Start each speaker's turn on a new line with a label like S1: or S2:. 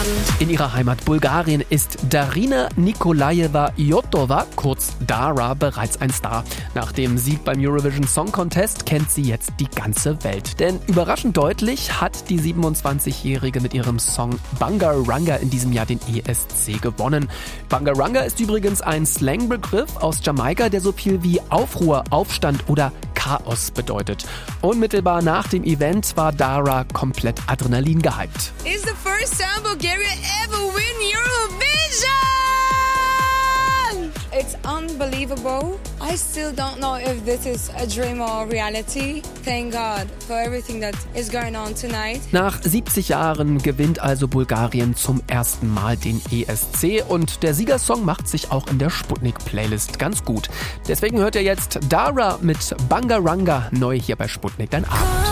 S1: In ihrer Heimat Bulgarien ist Darina Nikolajeva Jotova, kurz Dara, bereits ein Star. Nach dem Sieg beim Eurovision Song Contest kennt sie jetzt die ganze Welt. Denn überraschend deutlich hat die 27-Jährige mit ihrem Song Bangaranga in diesem Jahr den ESC gewonnen. Bangaranga ist übrigens ein Slangbegriff aus Jamaika, der so viel wie Aufruhr, Aufstand oder Chaos bedeutet. Unmittelbar nach dem Event war Dara komplett Adrenalin gehypt.
S2: It's the first time Bulgaria ever win Eurovision! It's unbelievable. I still don't know if this is a dream or reality. Thank God for everything that is going on tonight.
S1: Nach 70 Jahren gewinnt also Bulgarien zum ersten Mal den ESC und der Siegersong macht sich auch in der Sputnik-Playlist ganz gut. Deswegen hört ihr jetzt Dara mit Bangaranga neu hier bei Sputnik, dein Abend.